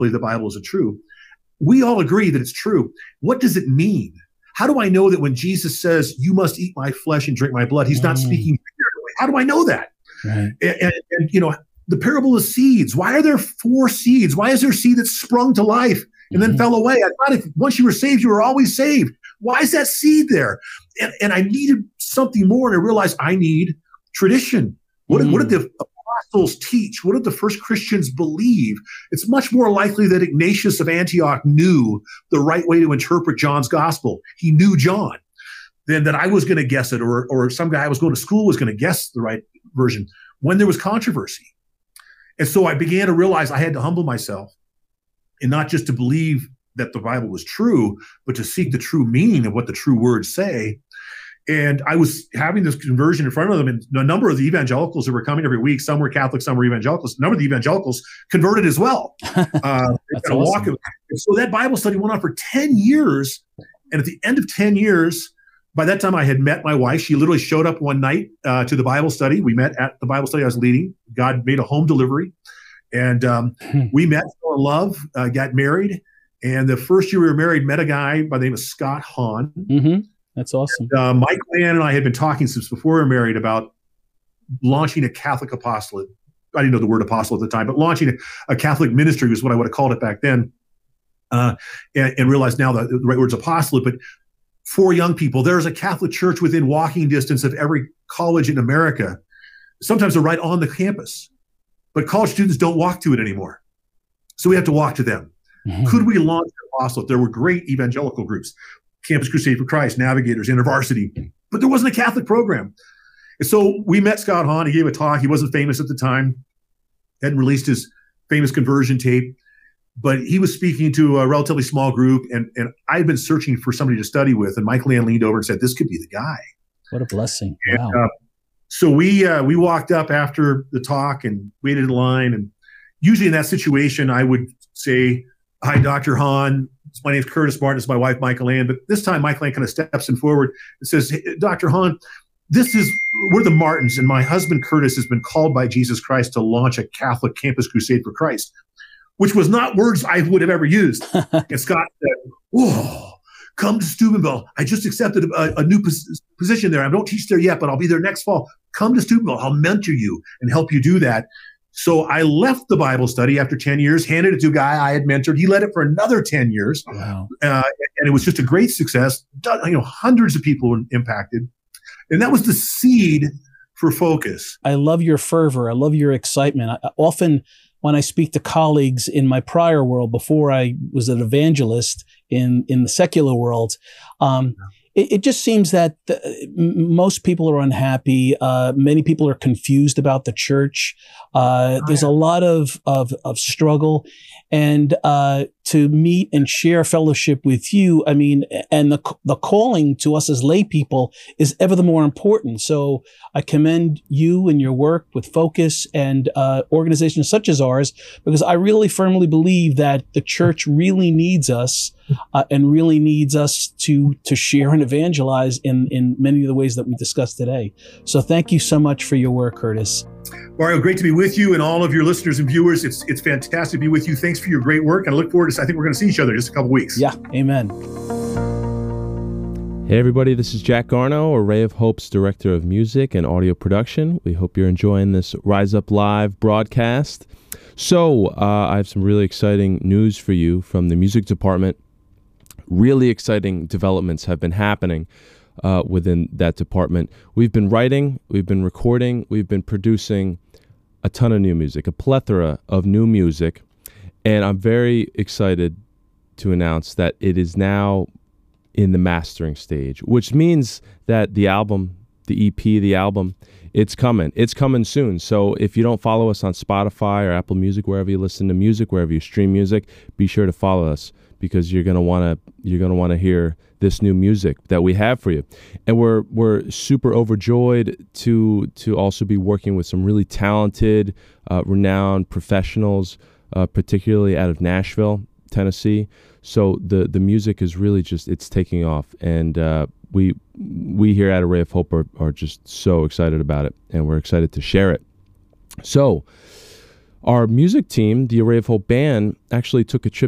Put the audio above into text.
believe the Bible is true. We all agree that it's true. What does it mean? How do I know that when Jesus says, you must eat my flesh and drink my blood, he's not speaking figuratively? How do I know that? Right. And, you know, the parable of seeds, why are there 4 seeds? Why is there a seed that sprung to life and then fell away? I thought if once you were saved, you were always saved. Why is that seed there? And I needed something more, and I realized I need tradition. What did the apostles teach? What did the first Christians believe? It's much more likely that Ignatius of Antioch knew the right way to interpret John's gospel. He knew John. Than that I was going to guess it, or some guy I was going to school was going to guess the right version when there was controversy. And so I began to realize I had to humble myself and not just to believe that the Bible was true, but to seek the true meaning of what the true words say. And I was having this conversion in front of them, and a number of the evangelicals that were coming every week, some were Catholic, some were evangelicals. A number of the evangelicals converted as well. That's awesome. And so that Bible study went on for 10 years. And at the end of 10 years, by that time I had met my wife. She literally showed up one night to the Bible study. We met at the Bible study I was leading. God made a home delivery. And we met, fell in love, got married. And the first year we were married, met a guy by the name of Scott Hahn. That's awesome. And, Mike Land and I had been talking since before we were married about launching a Catholic apostolate. I didn't know the word apostle at the time, but launching a Catholic ministry was what I would have called it back then. And realized now that the right word is apostolate. But for young people, there's a Catholic church within walking distance of every college in America. Sometimes they're right on the campus, but college students don't walk to it anymore. So we have to walk to them. Could we launch an apostolate? There were great evangelical groups, Campus Crusade for Christ, Navigators, InterVarsity, but there wasn't a Catholic program. And so we met Scott Hahn. He gave a talk. He wasn't famous at the time, hadn't released his famous conversion tape, but he was speaking to a relatively small group, and I had been searching for somebody to study with, and Mike Land leaned over and said, this could be the guy. What a blessing. Wow. And, so we walked up after the talk and waited in line, and usually in that situation, I would say, hi, Dr. Hahn. My name's Curtis Martin. It's my wife, Michael Land. But this time, Michael Land kind of steps in forward and says, hey, Dr. Hahn, we're the Martins, and my husband, Curtis, has been called by Jesus Christ to launch a Catholic Campus Crusade for Christ, which was not words I would have ever used. And Scott said, whoa, come to Steubenville. I just accepted a new position there. I don't teach there yet, but I'll be there next fall. Come to Steubenville. I'll mentor you and help you do that. So I left the Bible study after 10 years, handed it to a guy I had mentored. He led it for another 10 years. Wow. And it was just a great success. Hundreds of people were impacted. And that was the seed for Focus. I love your fervor. I love your excitement. Often when I speak to colleagues in my prior world, before I was an evangelist in the secular world, it just seems that most people are unhappy. Many people are confused about the church. There's a lot of struggle, and to meet and share fellowship with you, I mean, and the calling to us as lay people is ever the more important. So I commend you and your work with Focus and organizations such as ours, because I really firmly believe that the church really needs us and really needs us to share and evangelize in many of the ways that we discussed today. So thank you so much for your work, Curtis. Mario, great to be with you and all of your listeners and viewers. It's fantastic to be with you. Thanks for your great work. And I look forward to, I think we're going to see each other in just a couple weeks. Yeah. Amen. Hey everybody, this is Jack Garno, Array of Hope's Director of Music and Audio Production. We hope you're enjoying this Rise Up Live broadcast. So I have some really exciting news for you from the music department. Really exciting developments have been happening within that department. We've been writing, we've been recording, we've been producing a ton of new music, a plethora of new music, and I'm very excited to announce that it is now in the mastering stage, which means that the album, the EP, the album, it's coming soon. So if you don't follow us on Spotify or Apple Music, wherever you listen to music, wherever you stream music, be sure to follow us, because you're gonna wanna hear this new music that we have for you. And we're super overjoyed to also be working with some really talented, renowned professionals, particularly out of Nashville, Tennessee. So the music is really just, it's taking off, and we here at Array of Hope are just so excited about it, and we're excited to share it. So our music team, the Array of Hope band, actually took a trip